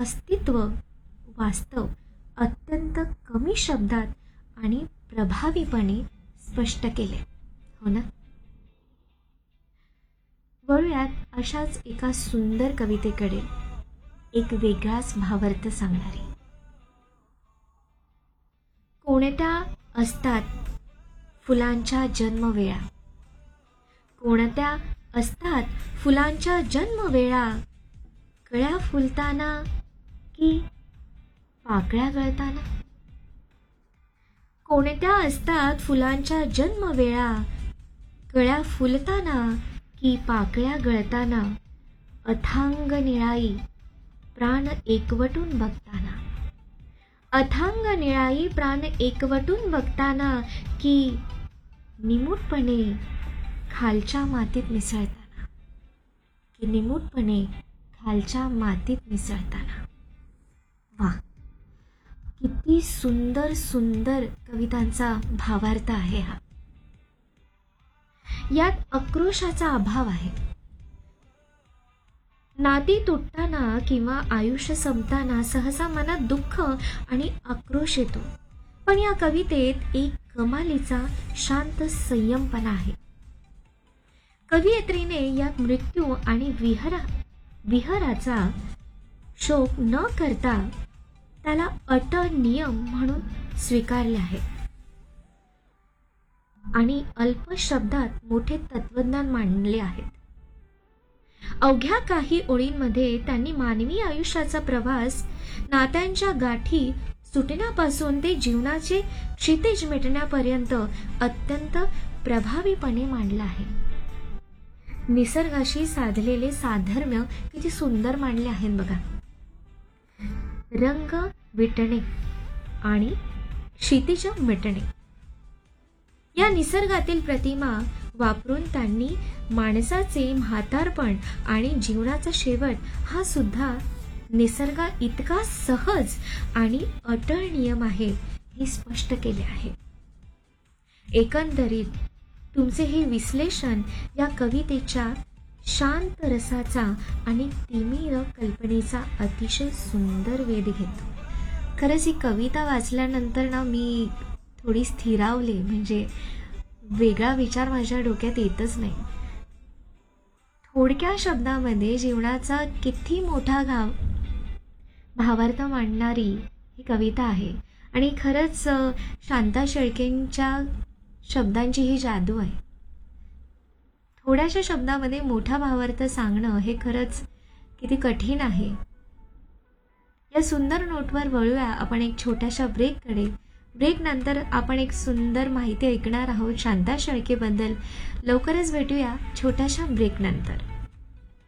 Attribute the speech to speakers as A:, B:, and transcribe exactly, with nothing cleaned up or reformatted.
A: अस्तित्व वास्तव अत्यंत कमी शब्दात आणि प्रभावीपणे स्पष्ट केले, हो ना? वळूयात अशाच एका सुंदर कवितेकडे, एक वेगळाच भावार्थ सांगणारी. कोणत्या असतात फुलांच्या जन्मवेळा, कोणत्या असतात फुलांच्या जन्मवेळा, कळ्या फुलताना की पाकळ्या गळताना. कोणत्या असतात फुलांच्या जन्मवेळा, कळ्या फुलताना की पाकळ्या गळताना. अथांग निळाई प्राण एकवटून बघताना, अथांग निळाई प्राण एकवटून बघताना की निमूटपणे खालच्या मातीत मिसळताना, की निमूटपणे खालच्या मातीत मिसळताना. वा, किती सुंदर सुंदर कवितांचा भावार्थ आहे हा. यात आक्रोशाचा अभाव आहे. नाती तुटताना किंवा आयुष्य संपताना सहसा मनात दुःख आणि आक्रोश येतो, पण या कवितेत एक कमालीचा शांत संयमपणा आहे. कवयित्रीने यात मृत्यू आणि विहरा विहराचा शोक न करता त्याला अटळ नियम म्हणून स्वीकारले आहे आणि अल्प शब्दात मोठे तत्वज्ञान मांडले आहेत. अवघ्या काही ओळींमध्ये त्यांनी मानवी आयुष्याचा प्रवास, नात्यांच्या गाठी सुटण्यापासून ते जीवनाचे क्षितिज मिटण्यापर्यंत अत्यंत प्रभावीपणे मांडला आहे. निसर्गाशी साधलेले साधर्म्य किती सुंदर मांडले आहेत बघा. रंग विटणे आणि क्षितिज मिटणे या निसर्गातील प्रतिमा वापरून त्यांनी माणसाचे म्हातारपण आणि जीवनाचा शेवट हा सुद्धा निसर्गा इतका सहज आणि अटळ नियम आहे हे स्पष्ट केले आहे. एकंदरीत तुमचे हे विश्लेषण या कवितेच्या शांत रसाचा आणि तिमिर कल्पनेचा अतिशय सुंदर वेध घेतो. खरंच ही कविता वाचल्यानंतर ना मी थोडी स्थिरावले, म्हणजे वेगळा विचार माझ्या डोक्यात येतच नाही. थोडक्या शब्दामध्ये जीवनाचा किती मोठा गाव भावार्थ मांडणारी ही कविता आहे आणि खरंच शांता शेळकेंच्या शब्दांची ही जादू आहे. थोड्याशा शब्दामध्ये मोठा भावार्थ सांगणं हे खरंच किती कठीण आहे. या सुंदर नोटवर वळूया आपण एक छोट्याशा ब्रेककडे. ब्रेक नंतर आपण एक सुंदर माहिती ऐकणार आहोत शांता शेळकेबद्दल. लवकरच भेटूया छोट्याशा ब्रेक नंतर.